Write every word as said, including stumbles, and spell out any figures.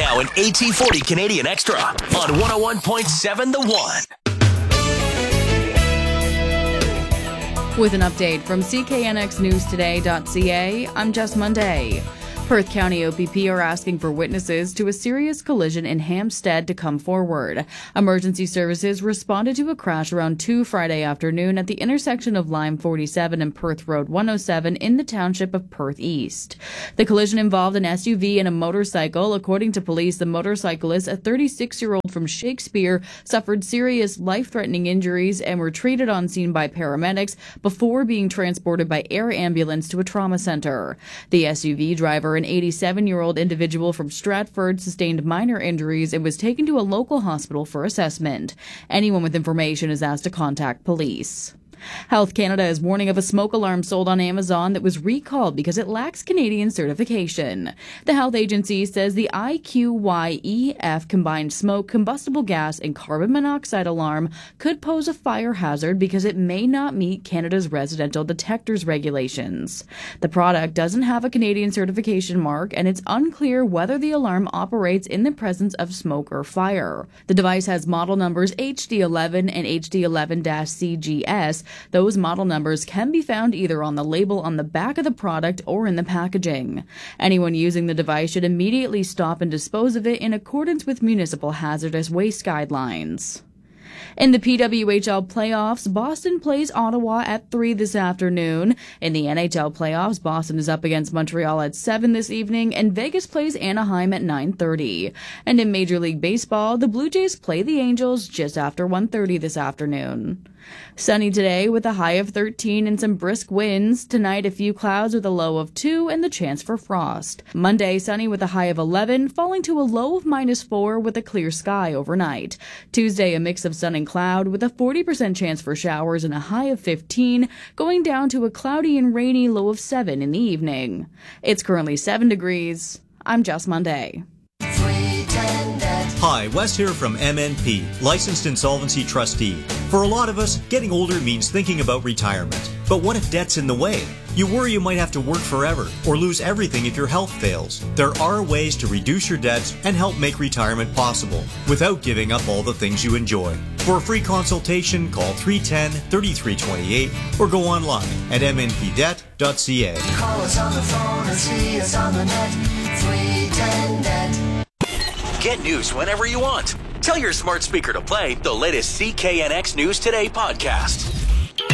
Now an A T forty Canadian Extra on one oh one point seven The One. With an update from C K N X News Today dot C A, I'm Jess Monday. Perth County O P P are asking for witnesses to a serious collision in Hampstead to come forward. Emergency services responded to a crash around two Friday afternoon at the intersection of Lime forty-seven and Perth Road one oh seven in the township of Perth East. The collision involved an S U V and a motorcycle. According to police, the motorcyclist, a thirty-six-year-old from Shakespeare, suffered serious life-threatening injuries and were treated on scene by paramedics before being transported by air ambulance to a trauma center. The S U V driver, an eighty-seven-year-old individual from Stratford, sustained minor injuries and was taken to a local hospital for assessment. Anyone with information is asked to contact police. Health Canada is warning of a smoke alarm sold on Amazon that was recalled because it lacks Canadian certification. The health agency says the I Q Y E F combined smoke, combustible gas, and carbon monoxide alarm could pose a fire hazard because it may not meet Canada's residential detectors regulations. The product doesn't have a Canadian certification mark, and it's unclear whether the alarm operates in the presence of smoke or fire. The device has model numbers H D eleven and H D eleven C G S. Those model numbers can be found either on the label on the back of the product or in the packaging. Anyone using the device should immediately stop and dispose of it in accordance with municipal hazardous waste guidelines. In the P W H L playoffs, Boston plays Ottawa at three this afternoon. In the N H L playoffs, Boston is up against Montreal at seven this evening, and Vegas plays Anaheim at nine thirty. And in Major League Baseball, the Blue Jays play the Angels just after one thirty this afternoon. Sunny today with a high of thirteen and some brisk winds. Tonight, a few clouds with a low of two and the chance for frost. Monday, sunny with a high of eleven, falling to a low of minus four with a clear sky overnight. Tuesday, a mix of sun and cloud with a forty percent chance for showers and a high of fifteen, going down to a cloudy and rainy low of seven in the evening. It's currently seven degrees. I'm Jess Monday. Hi, Wes here from M N P, Licensed Insolvency Trustee. For a lot of us, getting older means thinking about retirement. But what if debt's in the way? You worry you might have to work forever or lose everything if your health fails. There are ways to reduce your debts and help make retirement possible without giving up all the things you enjoy. For a free consultation, call three one zero, three three two eight or go online at m n p debt dot c a. Call us on the phone or see us on the net. three one zero net. Get news whenever you want. Tell your smart speaker to play the latest C K N X News Today podcast.